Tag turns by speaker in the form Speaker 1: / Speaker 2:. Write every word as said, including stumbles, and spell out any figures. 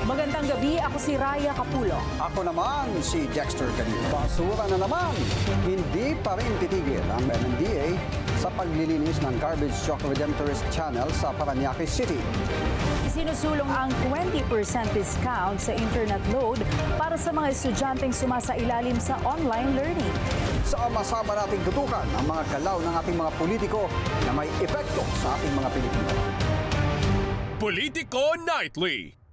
Speaker 1: Magandang gabi, ako si Raya Capulo.
Speaker 2: Ako naman si Dexter Canito. Basura na naman. Hindi pa rin titigil ang M M D A sa paglilinis ng Garbage Truck Redemptorist Channel sa Parañaque City.
Speaker 1: Isinusulong ang twenty percent discount sa internet load para sa mga estudyanteng sumasailalim sa online learning.
Speaker 2: Sama-sama nating tutukan ang mga galaw ng ating mga politiko na may epekto sa ating mga Pilipino.
Speaker 3: Politico Nightly.